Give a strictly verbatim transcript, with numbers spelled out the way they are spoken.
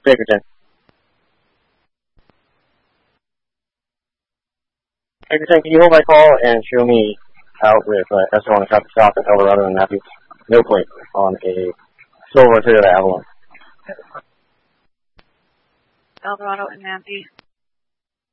Bakerton. Bakerton, can you hold my call and show me out with uh, S one Traffic Stop at Eldorado and Matthews? No plate on a silver Toyota Avalon. Eldorado and Matthews.